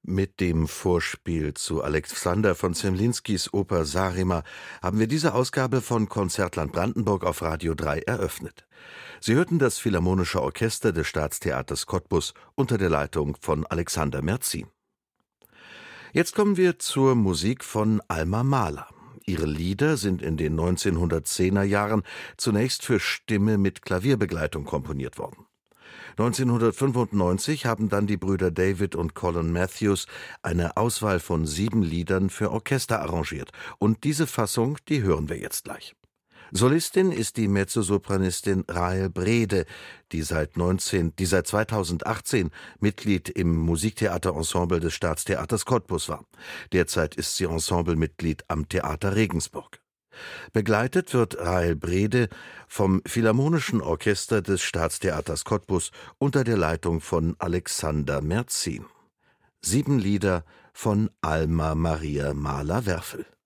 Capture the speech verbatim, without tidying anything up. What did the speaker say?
Mit dem Vorspiel zu Alexander von Zemlinskis Oper Sarima haben wir diese Ausgabe von Konzertland Brandenburg auf Radio drei eröffnet. Sie hörten das Philharmonische Orchester des Staatstheaters Cottbus unter der Leitung von Alexander Merzin. Jetzt kommen wir zur Musik von Alma Mahler. Ihre Lieder sind in den neunzehnhundertzehner Jahren zunächst für Stimme mit Klavierbegleitung komponiert worden. neunzehnhundertfünfundneunzig haben dann die Brüder David und Colin Matthews eine Auswahl von sieben Liedern für Orchester arrangiert. Und diese Fassung, die hören wir jetzt gleich. Solistin ist die Mezzosopranistin Rahel Brede, die seit, neunzehn, die seit zweitausendachtzehn Mitglied im Musiktheaterensemble des Staatstheaters Cottbus war. Derzeit ist sie Ensemblemitglied am Theater Regensburg. Begleitet wird Rahel Brede vom Philharmonischen Orchester des Staatstheaters Cottbus unter der Leitung von Alexander Merzin. Sieben Lieder von Alma Maria Mahler-Werfel.